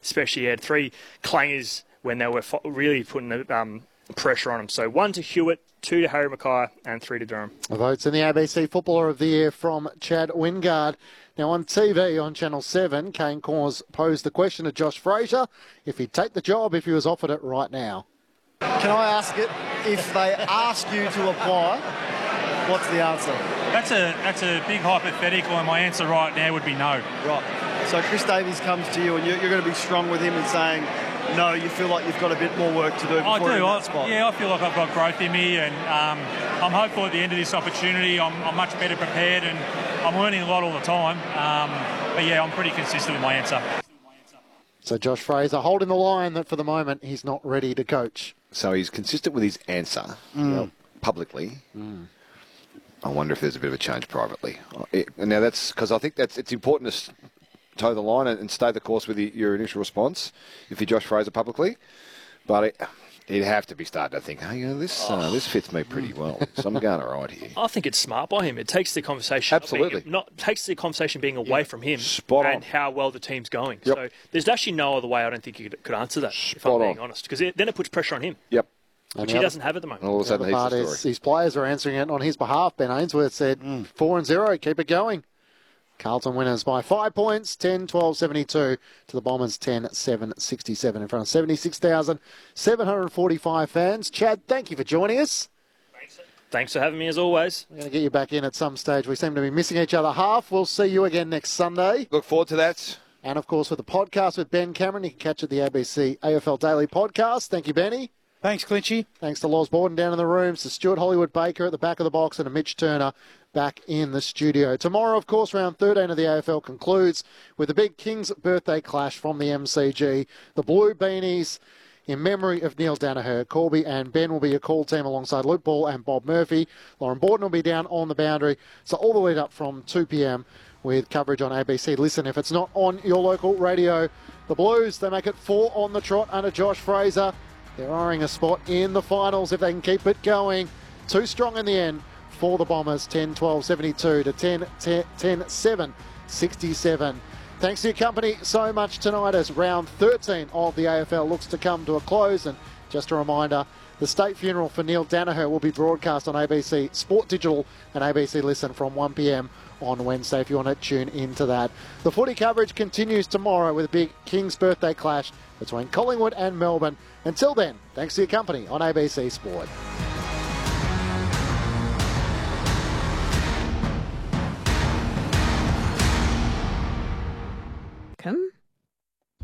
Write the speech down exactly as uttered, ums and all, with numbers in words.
especially he had three clangers when they were really putting the um, pressure on him. So one to Hewitt, two to Harry Mackay, and three to Durham. Votes in the A B C Footballer of the Year from Chad Wingard. Now on T V on Channel seven, Kane Corrs posed the question to Josh Fraser if he'd take the job if he was offered it right now. Can I ask it, if they ask you to apply, what's the answer? That's a that's a big hypothetical, and my answer right now would be no. Right. So Chris Davies comes to you and you're, you're going to be strong with him and saying, no, you feel like you've got a bit more work to do before I do. you're in I, that spot. Yeah, I feel like I've got growth in me, and um, I'm hopeful at the end of this opportunity I'm, I'm much better prepared, and I'm learning a lot all the time. Um, but yeah, I'm pretty consistent with my answer. So Josh Fraser holding the line that for the moment he's not ready to coach. So he's consistent with his answer Mm. publicly. Mm. I wonder if there's a bit of a change privately. It, now that's because I think that's it's important to toe the line and, and stay the course with the, your initial response if you're Josh Fraser publicly. But it, it'd have to be starting to think, hey, you know, this uh, this fits me pretty well. So I'm going all right here. I think it's smart by him. It takes the conversation Absolutely. Being, not takes the conversation being away from him Spot and on. how well the team's going. Yep. So there's actually no other way I don't think you could, could answer that, if Spot I'm being on. honest, because then it puts pressure on him. Yep. Which the he other- doesn't have at the moment. And all of a sudden, The he's part the is story. his players are answering it on his behalf. Ben Ainsworth said four and zero, keep it going. Carlton winners by five points, ten twelve seventy-two to the Bombers ten seven sixty-seven in front of seventy-six thousand seven hundred forty-five fans. Chad, thank you for joining us. Thanks for having me as always. We're going to get you back in at some stage. We seem to be missing each other half. We'll see you again next Sunday. Look forward to that. And of course, with the podcast with Ben Cameron, you can catch it at the A B C A F L Daily Podcast. Thank you, Benny. Thanks, Clinchy. Thanks to Loz Borden down in the rooms, to Stuart Hollywood Baker at the back of the box, and to Mitch Turner back in the studio. Tomorrow, of course, round thirteen of the A F L concludes with the big King's birthday clash from the M C G. The Blue Beanies, in memory of Neil Danaher. Corby and Ben will be a call team alongside Luke Ball and Bob Murphy. Lauren Borden will be down on the boundary. So all the lead up from two p.m. with coverage on A B C. Listen, if it's not on your local radio, the Blues, they make it four on the trot under Josh Fraser. They're eyeing a spot in the finals if they can keep it going. Too strong in the end for the Bombers. ten twelve seventy-two to ten seven sixty-seven. Thanks for your company so much tonight as round thirteen of the A F L looks to come to a close. And just a reminder, the state funeral for Neil Danaher will be broadcast on A B C Sport Digital and A B C Listen from one p.m. on Wednesday if you want to tune into that. The footy coverage continues tomorrow with a big King's birthday clash between Collingwood and Melbourne. Until then, thanks for your company on A B C Sport.